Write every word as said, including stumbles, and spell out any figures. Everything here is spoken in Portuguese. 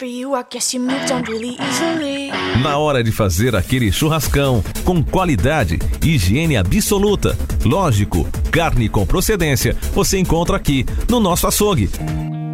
for you, I guess you moved on really easily. Na hora de fazer aquele churrascão, com qualidade, higiene absoluta, lógico, carne com procedência, você encontra aqui no nosso açougue.